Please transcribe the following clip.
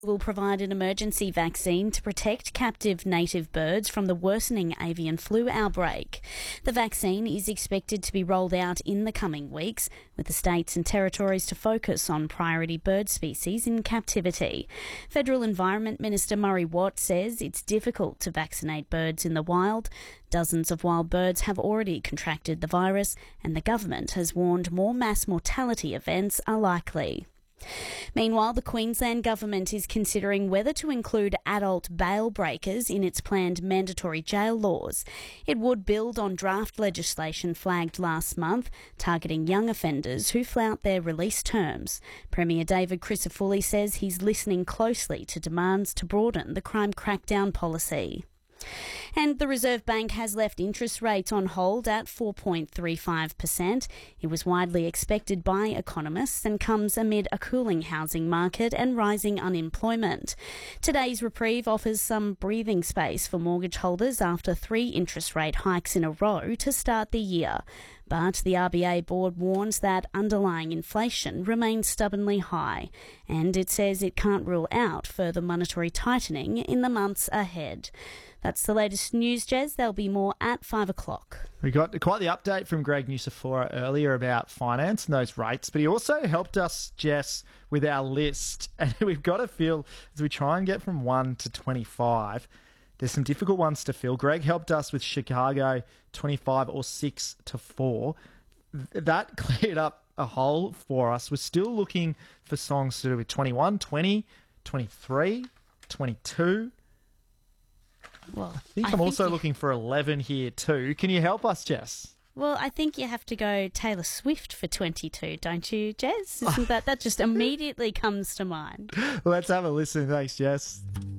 Will provide an emergency vaccine to protect captive native birds from the worsening avian flu outbreak. The vaccine is expected to be rolled out in the coming weeks, with the states and territories to focus on priority bird species in captivity. Federal Environment Minister Murray Watt says it's difficult to vaccinate birds in the wild. Dozens of wild birds have already contracted the virus, and the government has warned more mass mortality events are likely. Meanwhile, the Queensland Government is considering whether to include adult bail breakers in its planned mandatory jail laws. It would build on draft legislation flagged last month, targeting young offenders who flout their release terms. Premier David Crisafulli says he's listening closely to demands to broaden the crime crackdown policy. And the Reserve Bank has left interest rates on hold at 4.35%. It was widely expected by economists and comes amid a cooling housing market and rising unemployment. Today's reprieve offers some breathing space for mortgage holders after 3 interest rate hikes in a row to start the year. But the RBA board warns that underlying inflation remains stubbornly high, and it says it can't rule out further monetary tightening in the months ahead. That's the latest news, Jez. There'll be more at 5 o'clock. We got quite the update from Greg Nusafora earlier about finance and those rates, but he also helped us, Jess, with our list. And we've got to feel, as we try and get from 1 to 25, there's some difficult ones to fill. Greg helped us with Chicago, 25 or 6 to 4. That cleared up a hole for us. We're still looking for songs to do with 21, 20, 23, 22. Well, I think I'm also looking for 11 here too. Can you help us, Jess? Well, I think you have to go Taylor Swift for 22, don't you, Jez? Isn't that just immediately comes to mind? Let's have a listen. Thanks, Jess.